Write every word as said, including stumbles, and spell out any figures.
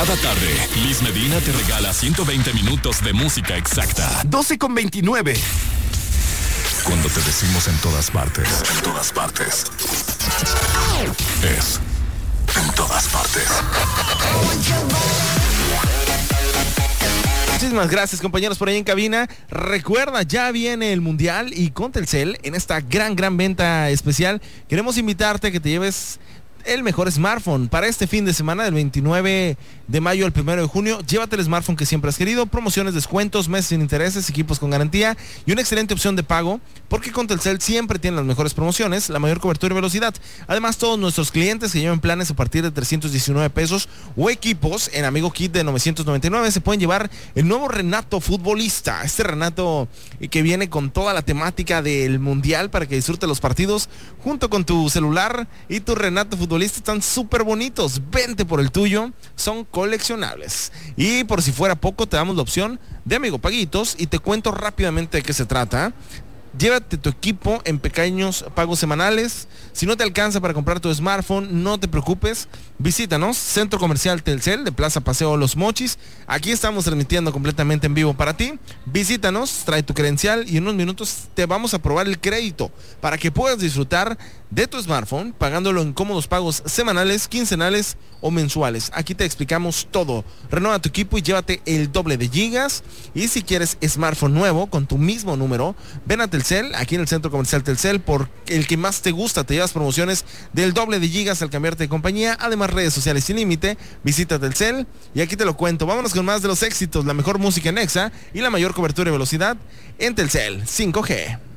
Cada tarde, Liz Medina te regala ciento veinte minutos de música exacta. doce con veintinueve. Cuando te decimos en todas partes, en todas partes, es en todas partes. Muchísimas gracias, compañeros, por ahí en cabina. Recuerda, ya viene el Mundial y con Telcel, en esta gran, gran venta especial, queremos invitarte a que te lleves el mejor smartphone para este fin de semana del veintinueve de mayo al primero de junio. Llévate el smartphone que siempre has querido, promociones, descuentos, meses sin intereses, equipos con garantía y una excelente opción de pago, porque con Telcel siempre tienen las mejores promociones, la mayor cobertura y velocidad. Además, todos nuestros clientes que lleven planes a partir de trescientos diecinueve pesos o equipos en Amigo Kit de novecientos noventa y nueve se pueden llevar el nuevo Renato Futbolista, este Renato que viene con toda la temática del Mundial para que disfrutes los partidos junto con tu celular y tu Renato Futbolista. Están súper bonitos, vente por el tuyo, son coleccionables. Y por si fuera poco, te damos la opción de Amigo Paguitos y te cuento rápidamente de qué se trata. Llévate tu equipo en pequeños pagos semanales. Si no te alcanza para comprar tu smartphone, no te preocupes. Visítanos, Centro Comercial Telcel de Plaza Paseo Los Mochis. Aquí estamos transmitiendo completamente en vivo para ti. Visítanos, trae tu credencial y en unos minutos te vamos a aprobar el crédito para que puedas disfrutar de tu smartphone pagándolo en cómodos pagos semanales, quincenales o mensuales. Aquí te explicamos todo. Renueva tu equipo y llévate el doble de gigas. Y si quieres smartphone nuevo con tu mismo número, ven a Telcel, aquí en el Centro Comercial Telcel, por el que más te gusta. Te llevas promociones del doble de gigas al cambiarte de compañía. Además, redes sociales sin límite. Visita Telcel y aquí te lo cuento. Vámonos con más de los éxitos, la mejor música en Exa y la mayor cobertura y velocidad en Telcel cinco G.